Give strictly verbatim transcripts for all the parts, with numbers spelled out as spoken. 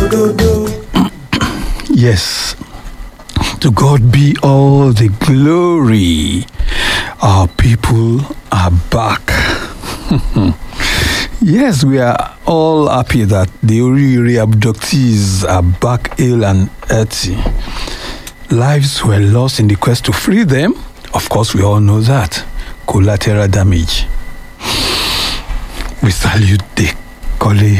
Yes, to God be all the glory. Our people are back. Yes, we are all happy that the Oriri abductees are back ill and healthy. Lives were lost in the quest to free them. Of course, we all know that. Collateral damage. We salute the colleague.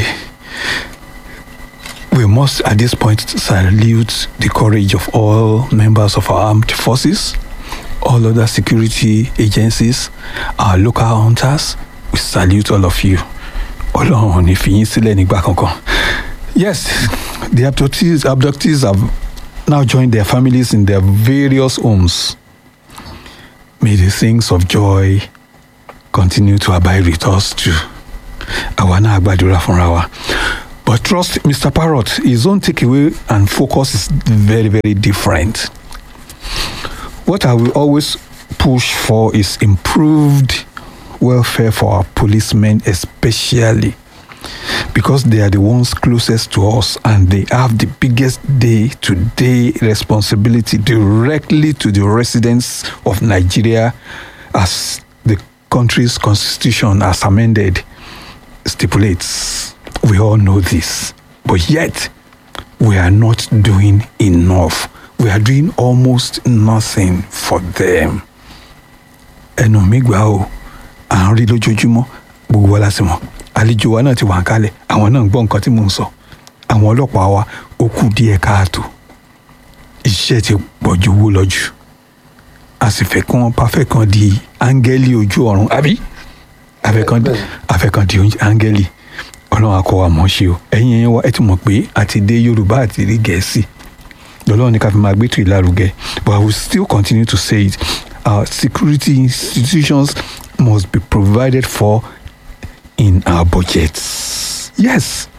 We must, at this point, salute the courage of all members of our armed forces, all other security agencies, our local hunters. We salute all of you. Yes, the abductees, abductees have now joined their families in their various homes. May the things of joy continue to abide with us too. But trust Mister Parrot, his own takeaway and focus is very, very different. What I will always push for is improved welfare for our policemen, especially because they are the ones closest to us and they have the biggest day-to-day responsibility directly to the residents of Nigeria as the country's constitution, as amended, stipulates. We all know this, but yet we are not doing enough. We are doing almost nothing for them. Ẹnu mi gbà o, à ń rí lójoojúmọ́, gbogbo wa la sì mọ̀. Àlejò wa náà ti wà ń kalẹ̀, àwọn náà ń gbọ́ nǹkan tí mò ń sọ. Àwọn ọlọ́pàá wa ó kù díẹ̀ káàtó. Iṣẹ́ ti pọ̀ ju owó lọ jù. A sì fẹ́ kí wọ́n pàfẹ́ kan di áńgẹ́lì ojú ọ̀run, àbí? Àfẹ́ kan di áńgẹ́lì. Ọlọ́run akọ wa mọ̀ ṣe o. Ẹ̀yin ẹ̀yin wa ẹ ti mọ̀ pé àti dé Yorùbá àti rí Gẹ̀ẹ́sì. Ọlọ́run ní ká fi máa gbé tó ìlárugẹ. But I will still continue to say it. Our security institutions must be provided for in our budgets. Yes.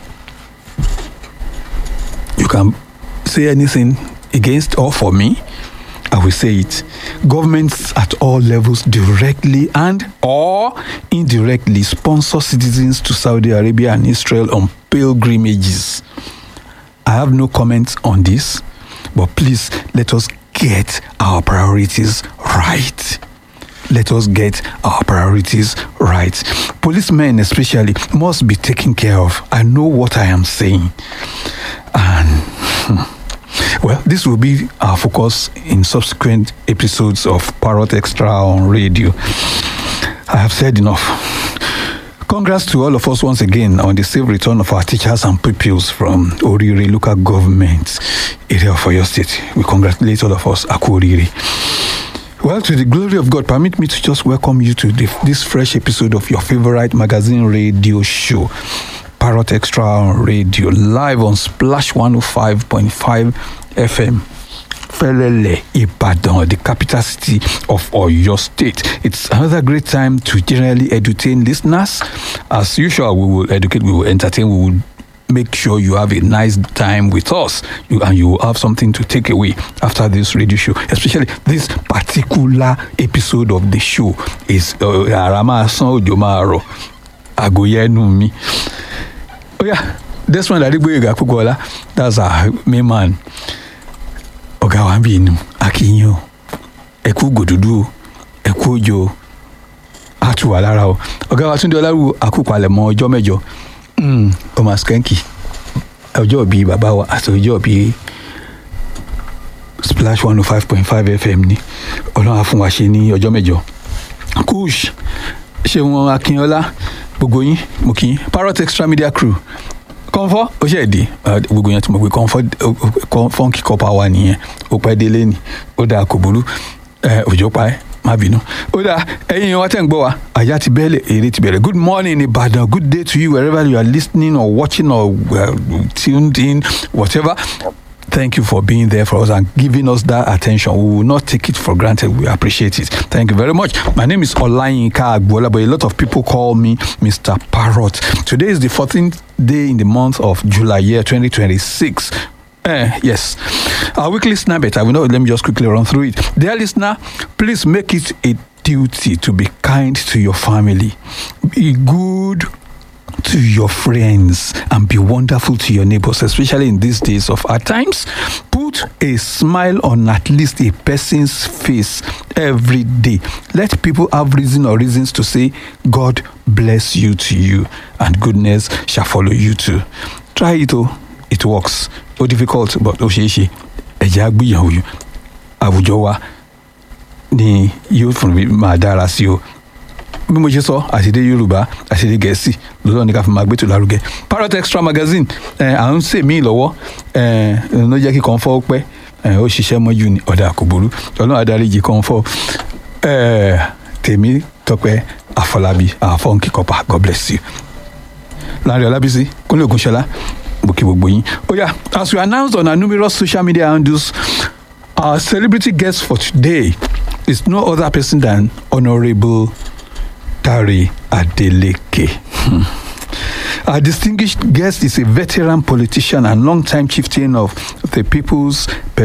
You can say anything against or for me. I will say it. Governments at all levels directly and or indirectly sponsor citizens to Saudi Arabia and Israel on pilgrimages. I have no comments on this, but please let us get our priorities right. Let us get our priorities right. Policemen especially must be taken care of. I know what I am saying. And well, this will be our focus in subsequent episodes of Parrot Extra on radio. I have said enough. Congrats to all of us once again on the safe return of our teachers and pupils from Oriri local government area of Oyo State. We congratulate all of us, Aku Oriri. Well, to the glory of God, permit me to just welcome you to the, this fresh episode of your favorite magazine radio show, Parrot Extra on radio, live on Splash one oh five point five F M. Felele, Ibadan, the capital city of Oyo State. It's another great time to generally entertain listeners. As usual, we will educate, we will entertain, we will make sure you have a nice time with us, you, and you will have something to take away after this radio show. Especially this particular episode of the show is Arama San Ojomaro Agoyenu Mi. Oh yeah, this one that's our main man. Ọ̀gá wa bí inú akínyìn o ẹkú gòdúdú ẹkú òjò àtúwà lára o ọ̀gá wa Túndé Ọlárù àkúpalẹ̀mọ́ ọjọ́ mẹ́jọ ọmọ skẹ́ńkì ọjọ́ bíi bàbá wa àti ọjọ́ bíi Splash one oh five point five F M ní Ọlọ́run á fún wa ṣe ní ọjọ́ mẹ́jọ. Kush Ṣeun Akínọlá gbogbo yín mo kí yín Parrot Extra Media Crew Comfort ó ṣe èdè gbogbo yẹn tí mo pe Comfort funky copper wa nìyẹn ó pẹ́ délé ni ó dáa kò burú òjò pa ẹ́ má bínú ó dáa ẹ̀yin wa tẹ́ ń gbọ́ wa àyà ti bẹ́ẹ̀lẹ̀ èrè ti bẹ̀rẹ̀. Good morning Ibadan, good day to you wherever you are listening or watching or uh, tuned in, whatever. Thank you for being there for us and giving us that attention. We will not take it for granted. We appreciate it. Thank you very much. My name is Olayinka Agbola, but a lot of people call me Mister Parrot. Today is the fourteenth day in the month of July, year twenty twenty-six. Uh, yes. Our weekly snippet, I will not, let me just quickly run through it. Dear listener, please make it a duty to be kind to your family. Be good to your friends and be wonderful to your neighbors, especially in these days of hard times. Put a smile on at least a person's face every day. Let people have reason or reasons to say, God bless you to you, and goodness shall follow you too. Try it, oh, it works. Oh, difficult, but oh, she, she. Àwùjọ wa ni yóò fún mi máa dára sí o. Bí mo ṣe sọ, àṣìdé Yorùbá, àṣìdé Gẹ̀ẹ́sì lọ́dọ̀ ní ká fi máa gbé tó lárugẹ. Parrot Extra Magazine à ń ṣe mí lọ́wọ́ ló jẹ́ kí Kọ́ńfọ́ pẹ́ ó ṣiṣẹ́ mọ́jú ní ọ̀dà kò burú. Ọlọ́run adaríjì Kọ́ńfọ́ Tèmi Tọ́pẹ́ Àfọlábí àfọ̀nkì kọ́pà, God bless you. Láàrin Ọlábísí Kúnlé Ògúnṣọlá mo kí gbogbo yín. Oh yeah, as we announced on our numerous social media handles, our celebrity guest for today is no other person than Honorable Dare Adeleke. Hmm. Our distinguished guest is a veteran politician and long-time chieftain of the People's